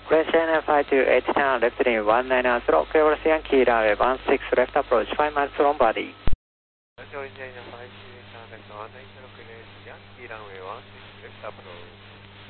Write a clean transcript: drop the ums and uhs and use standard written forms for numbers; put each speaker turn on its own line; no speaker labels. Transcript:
French Airline 528 left in 1990, clear Yankee runway 16 left approach, 5 miles from body.
French Airline 528 left 1990, clear Yankee runway 16 left approach.